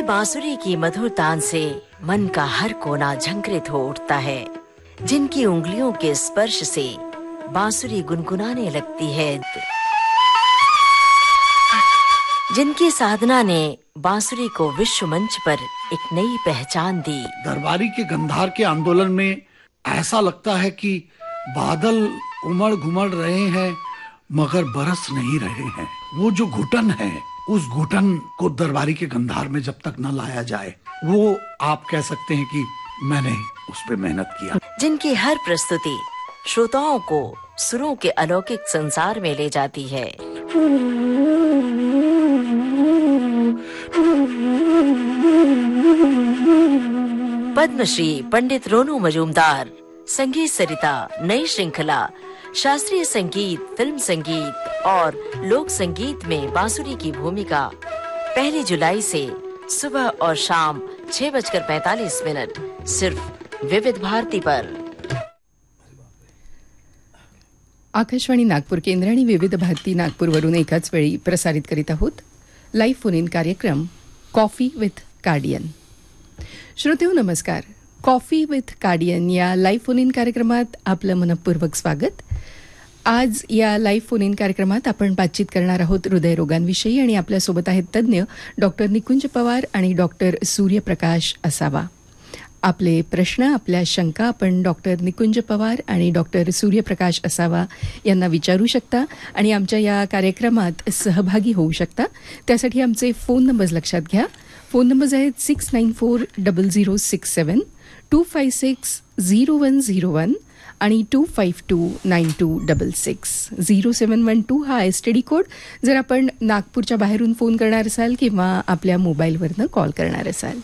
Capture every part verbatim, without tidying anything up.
बांसुरी की मधुर तान से मन का हर कोना झंकृत हो उठता है, जिनकी उंगलियों के स्पर्श से बांसुरी गुनगुनाने लगती है, जिनकी साधना ने बांसुरी को विश्व मंच पर एक नई पहचान दी। दरबारी के गंधार के आंदोलन में ऐसा लगता है कि बादल उमड़ घुमड़ रहे हैं मगर बरस नहीं रहे हैं। वो जो घुटन है, उस घुटन को दरबारी के गंधार में जब तक न लाया जाए, वो आप कह सकते हैं कि मैंने उस पे मेहनत किया। जिनकी हर प्रस्तुति श्रोताओं को सुरों के अलौकिक संसार में ले जाती है। पद्मश्री पंडित रोनू मजूमदार संगीत सरिता नई श्रृंखला शास्त्रीय संगीत, फिल्म संगीत और लोक संगीत में बांसुरी की भूमिका पहली जुलाई से सुबह और शाम छह बजकर पैंतालीस मिनट सिर्फ विविध भारती पर। आकाशवाणी नागपूर केंद्र आणि विविध भारती नागपूरवरून एकाच वेळी प्रसारित करीत आहोत लाईव्ह फोन इन कार्यक्रम कॉफी विथ कार्डियन. श्रोतेहो नमस्कार. कॉफी विथ कार्डियन या लाईव्ह फोन इन कार्यक्रमात आपलं मनपूर्वक स्वागत. आज या लाईव्ह फोन इन कार्यक्रमात आपण बातचीत करणार आहोत हृदयरोगांविषयी आणि आपल्यासोबत आहेत तज्ज्ञ डॉक्टर निकुंज पवार आणि डॉक्टर सूर्यप्रकाश असावा. आपले प्रश्न, आपल्या शंका आपण डॉक्टर निकुंज पवार आणि डॉक्टर सूर्यप्रकाश असावा यांना विचारू शकता आणि आमच्या या कार्यक्रमात सहभागी होऊ शकता. त्यासाठी आमचे फोन नंबर्स लक्षात घ्या. फोन नंबर्स आहेत six nine four double zero six seven to five six zero one zero one आणि to five to nine to double six zero seven one two हा एस टी डी कोड जर आपण नागपूरच्या बाहेरून phone करणार असाल किंवा आपल्या मोबाईलवरनं कॉल करणार असाल.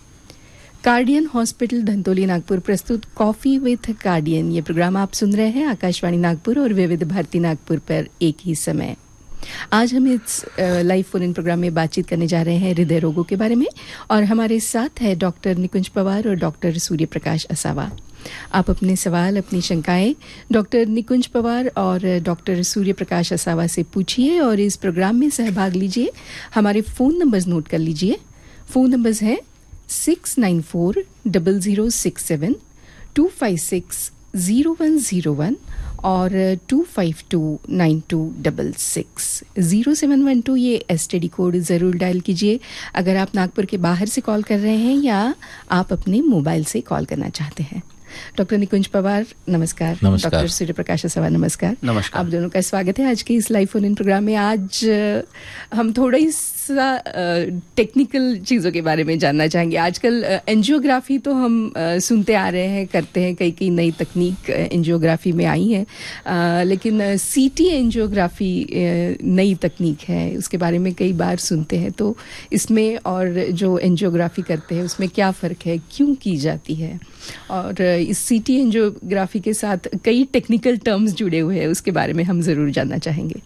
कार्डियन हॉस्पिटल धंतोली नागपुर प्रस्तुत कॉफी विथ कार्डियन ये प्रोग्राम आप सुन रहे हैं आकाशवाणी नागपुर और विविध भारती नागपुर पर एक ही समय. आज हम इस लाइव फोन इन प्रोग्राम में बातचीत करने जा रहे हैं हृदय रोगों के बारे में और हमारे साथ है डॉक्टर निकुंज पवार और डॉक्टर सूर्यप्रकाश असावा. आप अपने सवाल, अपनी शंकाएं डॉक्टर निकुंज पवार और डॉक्टर सूर्यप्रकाश असावा से पूछिए और इस प्रोग्राम में सहभाग लीजिए. हमारे फ़ोन नंबर्स नोट कर लीजिए. फ़ोन नंबर्स हैं six nine four double zero six seven to five six zero one zero one और to five to nine to double six zero seven one two ये S T D code ज़रूर dial कीजिए अगर आप नागपुर के बाहर से कॉल कर रहे हैं या आप अपने मोबाइल से कॉल करना चाहते हैं. डॉक्टर निकुंज पवार नमस्कार. नमस्कार. डॉक्टर सूर्यप्रकाश असावा नमस्कार. नमस्कार. आप दोनों का स्वागत है आज के इस लाइव फोन इन प्रोग्राम में. आज हम थोड़ा सा टेक्निकल चीज़ों के बारे में जानना चाहेंगे. आजकल एंजियोग्राफी तो हम आ, सुनते आ रहे हैं, करते हैं, कई कई नई तकनीक एंजियोग्राफी में आई है, आ, लेकिन सीटी एंजियोग्राफी नई तकनीक है, उसके बारे में कई बार सुनते हैं. तो इसमें और जो एंजियोग्राफी करते हैं उसमें क्या फ़र्क है, क्यों की जाती है, और इस सीटी एंजियोग्राफी के साथ कई टेक्निकल टर्म्स जुड़े हुए हैं, उसके बारे में हम ज़रूर जानना चाहेंगे.